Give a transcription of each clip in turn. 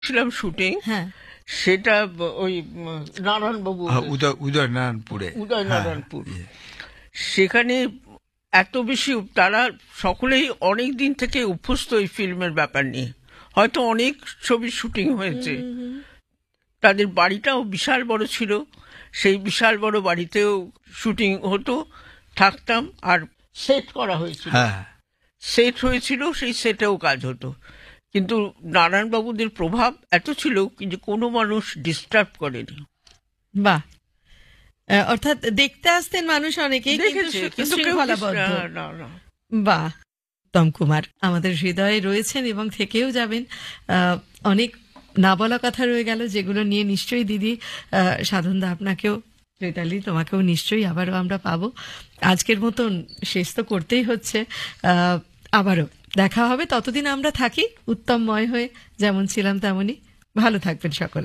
ছিলাম শুটিং, হ্যাঁ, সেটা ওই নারায়ণবাবু, উদয়নারায়ণপুরে। উদয়নারায়ণপুর। সেখানে এত বেশি তারা সকলেই অনেক দিন থেকে অভ্যস্ত এই ফিল্মের ব্যাপার নিয়ে, হয়তো অনেক ছবির শুটিং হয়েছে। তাদের বাড়িটাও বিশাল বড় ছিল, সেই বিশাল বড় বাড়িতেও শুটিং হতো, থাকতাম। আর সেট করা হয়েছিল, সেট হয়েছিল, সেই সেটেও কাজ হতো। কিন্তু নারায়ণবাবুদের প্রভাব এত ছিল যে কোনো মানুষ ডিস্টার্ব করেনি। বাহ, অর্থাৎ দেখতে আসতেন মানুষ অনেকেই, কিন্তু শৃঙ্খলাবদ্ধ। বাহ, উত্তম কুমার আমাদের হৃদয়ে রয়েছেন এবং থেকেও যাবেন। অনেক না বলা কথা রয়ে গেল, যেগুলো নিয়ে নিশ্চয়ই দিদি, সাধনদা আপনাকেও, চৈতালি তোমাকেও নিশ্চয়ই আবারও আমরা পাবো। আজকের মতন শেষ তো করতেই হচ্ছে, আবারও দেখা হবে। ততদিন আমরা থাকি উত্তমময় হয়ে, যেমন ছিলাম তেমনই। ভালো থাকবেন সকলে।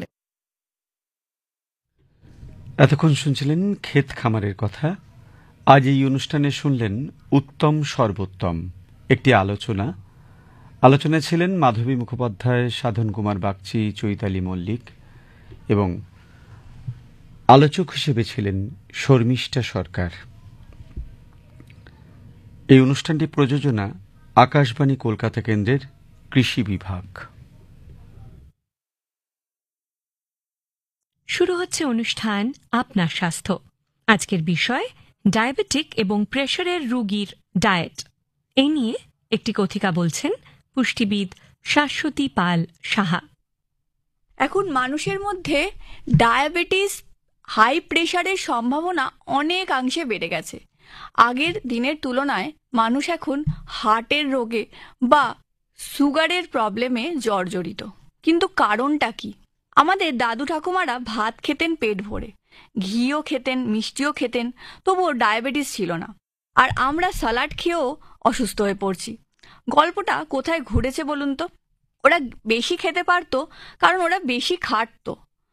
এতক্ষণ শুনছিলেন ক্ষেত খামারের কথা। আজ এই অনুষ্ঠানে শুনলেন উত্তম সর্বোত্তম, একটি আলোচনায় ছিলেন মাধবী মুখোপাধ্যায়, সাধন কুমার বাগচি, চৈতালি মল্লিক, এবং আলোচক হিসেবে ছিলেন শর্মিষ্ঠা সরকার। এই অনুষ্ঠানটি প্রযোজনা আকাশবাণী কলকাতা কেন্দ্রের কৃষি বিভাগ। শুরু হচ্ছে অনুষ্ঠান আপনার স্বাস্থ্য। আজকের বিষয় ডায়াবেটিক এবং প্রেশারের রোগীর ডায়েট। এই নিয়ে একটি কথিকা বলছেন পুষ্টিবিদ শাশ্বতী পাল সাহা। এখন মানুষের মধ্যে ডায়াবেটিস, হাই প্রেশারের সম্ভাবনা অনেকাংশে বেড়ে গেছে। আগের দিনের তুলনায় মানুষ এখন হার্টের রোগে বা সুগারের প্রবলেমে জর্জরিত। কিন্তু কারণটা কি? আমাদের দাদু ঠাকুমারা ভাত খেতেন পেট ভরে, ঘিও খেতেন, মিষ্টিও খেতেন, তবুও ডায়াবেটিস ছিল না। আর আমরা স্যালাড খেয়েও অসুস্থ হয়ে পড়ছি। গল্পটা কোথায় ঘুরেছে বলুন তো? ওরা বেশি খেতে পারতো কারণ ওরা বেশি খাটতো।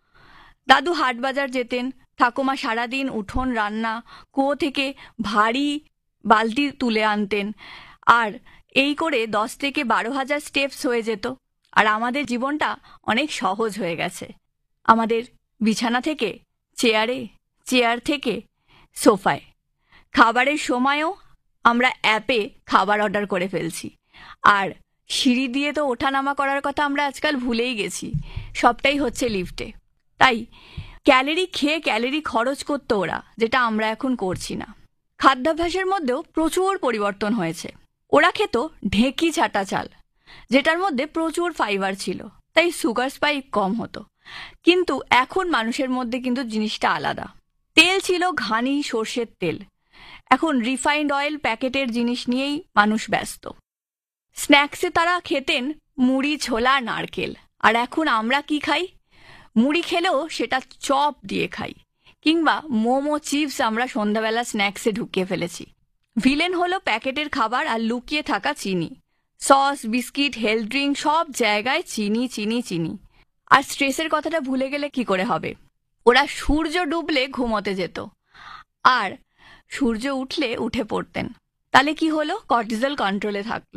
দাদু হাট বাজার যেতেন, ঠাকুমা সারাদিন উঠোন রান্না, কুয়ো থেকে ভারী বালতি তুলে আনতেন, আর এই করে 10 থেকে 12,000 স্টেপস হয়ে যেত। আর আমাদের জীবনটা অনেক সহজ হয়ে গেছে। আমাদের বিছানা থেকে চেয়ারে, চেয়ার থেকে সোফায়, খাবারের সময়ও আমরা অ্যাপে খাবার অর্ডার করে ফেলছি। আর সিঁড়ি দিয়ে তো ওঠানামা করার কথা আমরা আজকাল ভুলেই গেছি, সবটাই হচ্ছে লিফটে। তাই ক্যালোরি খেয়ে ক্যালোরি খরচ করতো ওরা, যেটা আমরা এখন করছি না। খাদ্যাভ্যাসের মধ্যেও প্রচুর পরিবর্তন হয়েছে। ওরা খেত ঢেঁকি ছাটা চাল, যেটার মধ্যে প্রচুর ফাইবার ছিল, তাই সুগার স্পাইক কম হতো। কিন্তু এখন মানুষের মধ্যে কিন্তু জিনিসটা আলাদা। তেল ছিল ঘানি সর্ষের তেল, এখন রিফাইন্ড অয়েল প্যাকেটের জিনিস নিয়েই মানুষ ব্যস্ত। স্ন্যাক্সে তারা খেতেন মুড়ি, ছোলা, নারকেল, আর এখন আমরা কি খাই? মুড়ি খেলেও সেটা চপ দিয়ে খাই, কিংবা মোমো, চিপস আমরা সন্ধ্যাবেলা স্ন্যাক্সে ঢুকিয়ে ফেলেছি। ভিলেন হলো প্যাকেটের খাবার আর লুকিয়ে থাকা চিনি। সস, বিস্কিট, হেলথ ড্রিঙ্ক, সব জায়গায় চিনি চিনি চিনি। আর স্ট্রেসের কথাটা ভুলে গেলে কি করে হবে? ওরা সূর্য ডুবলে ঘুমোতে যেত, আর সূর্য উঠলে উঠে পড়তেন। তাহলে কি হলো? কর্টিজল কন্ট্রোলে থাকলো।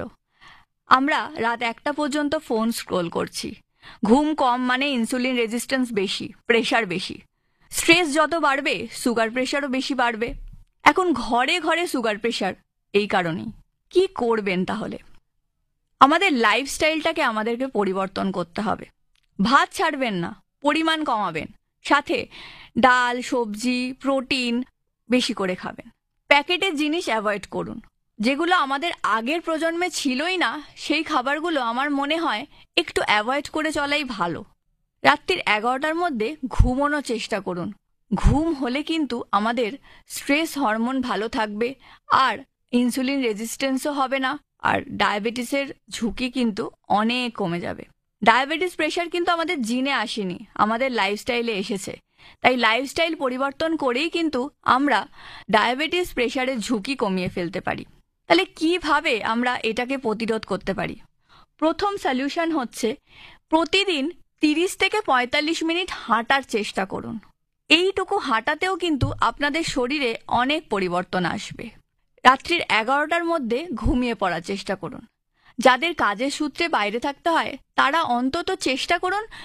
আমরা রাত 1টা পর্যন্ত ফোন স্ক্রোল করছি। ঘুম কম মানে ইনসুলিন রেজিস্ট্যান্স বেশি, প্রেশার বেশি। স্ট্রেস যত বাড়বে সুগার প্রেশারও বেশি বাড়বে। এখন ঘরে ঘরে সুগার প্রেশার এই কারণেই। কি করবেন তাহলে? আমাদের লাইফস্টাইলটাকে আমাদেরকে পরিবর্তন করতে হবে। ভাত ছাড়বেন না, পরিমাণ কমাবেন, সাথে ডাল, সবজি, প্রোটিন বেশি করে খাবেন। প্যাকেটের জিনিস অ্যাভয়েড করুন। যেগুলো আমাদের আগের প্রজন্মে ছিলই না, সেই খাবারগুলো আমার মনে হয় একটু অ্যাভয়েড করে চলাই ভালো। রাত্রির 11টার মধ্যে ঘুমোনোর চেষ্টা করুন। ঘুম হলে কিন্তু আমাদের স্ট্রেস হরমোন ভালো থাকবে, আর ইনসুলিন রেজিস্ট্যান্সও হবে না, আর ডায়াবেটিসের ঝুঁকি কিন্তু অনেক কমে যাবে। ডায়াবেটিস, প্রেশার কিন্তু আমাদের জিনে আসেনি, আমাদের লাইফস্টাইলে এসেছে। তাই লাইফস্টাইল পরিবর্তন করেই কিন্তু আমরা ডায়াবেটিস, প্রেশারের ঝুঁকি কমিয়ে ফেলতে পারি। তাহলে কিভাবে আমরা এটাকে প্রতিরোধ করতে পারি? প্রথম সলিউশন হচ্ছে প্রতিদিন 30 থেকে 45 মিনিট হাঁটার চেষ্টা করুন। এইটুকু হাঁটাতেও কিন্তু আপনাদের শরীরে অনেক পরিবর্তন আসবে। রাত্রির 11টার মধ্যে ঘুমিয়ে পড়ার চেষ্টা করুন। যাদের কাজের সূত্রে বাইরে থাকতে হয় তারা অন্তত চেষ্টা করুন